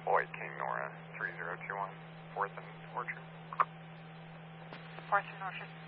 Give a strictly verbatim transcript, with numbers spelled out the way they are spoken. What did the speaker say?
Floyd King Nora three zero two one, fourth and Orchard. fourth and Orchard.